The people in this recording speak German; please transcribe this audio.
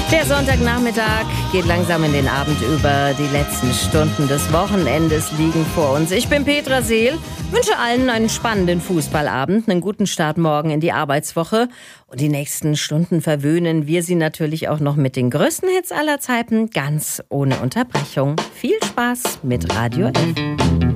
Der Sonntagnachmittag geht langsam in den Abend über. Die letzten Stunden des Wochenendes liegen vor uns. Ich bin Petra Seel, wünsche allen einen spannenden Fußballabend, einen guten Start morgen in die Arbeitswoche. Und die nächsten Stunden verwöhnen wir Sie natürlich auch noch mit den größten Hits aller Zeiten, ganz ohne Unterbrechung. Viel Spaß mit Radio F.